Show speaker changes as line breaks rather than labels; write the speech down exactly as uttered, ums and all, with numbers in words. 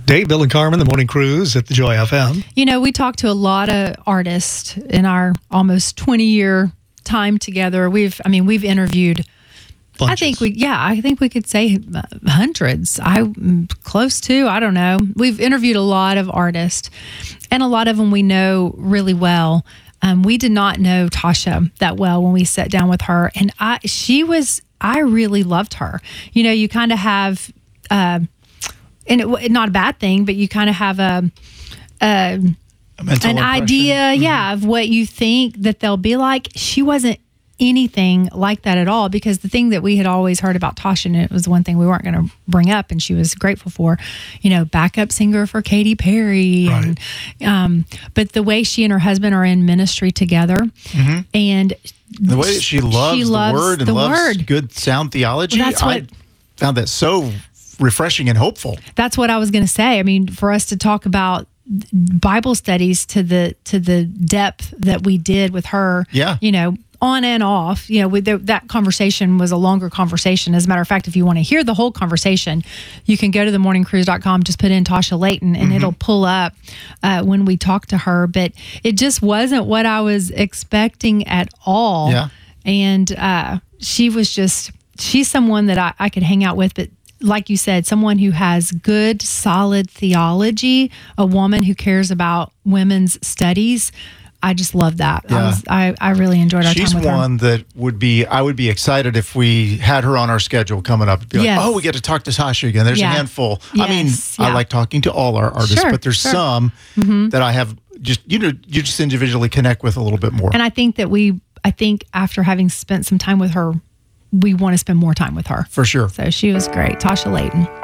Dave, Bill, and Carmen, the Morning Cruise at the Joy F M.
You know, we talked to a lot of artists in our almost twenty-year time together. We've, I mean, we've interviewed,
Bunches.
I think we, yeah, I think we could say hundreds. I close to, I don't know. We've interviewed a lot of artists, and a lot of them we know really well. Um, we did not know Tasha that well when we sat down with her, and I, she was, I really loved her. You know, you kind of have, uh, and it, not a bad thing, but you kind of have a, a an
impression.
idea, mm-hmm. yeah, of what you think that they'll be like. She wasn't anything like that at all, because the thing that we had always heard about Tasha, and it was one thing we weren't going to bring up, and she was grateful for, you know, backup singer for Katy Perry.
Right.
And, um, but the way she and her husband are in ministry together, mm-hmm. and
the way that she loves,
she
the
loves
word and
the
loves
word.
good sound theology,
Well, that's what,
I found that so refreshing and hopeful.
That's what I was going to say. I mean, for us to talk about Bible studies to the to the depth that we did with her,
yeah,
you know, on and off, you know, with the, that conversation was a longer conversation. As a matter of fact, if you want to hear the whole conversation, you can go to the morning cruise dot com, just put in Tasha Layton, and mm-hmm. it'll pull up uh, when we talk to her. But it just wasn't what I was expecting at all.
Yeah.
And uh, she was just, she's someone that I, I could hang out with, but like you said, someone who has good, solid theology, a woman who cares about women's studies. I just love that.
Yeah.
I, was, I I really enjoyed our
She's
time with her.
She's one that would be, I would be excited if we had her on our schedule coming up. Be like,
yes.
oh, we get to talk to Tasha again. There's
yeah.
a handful.
Yes.
I mean,
yeah.
I like talking to all our artists,
sure,
but there's
sure.
some
mm-hmm.
that I have just, you know, you just individually connect with a little bit more.
And I think that we, I think after having spent some time with her, we want to spend more time with her.
For sure.
So she was great. Tasha Layton.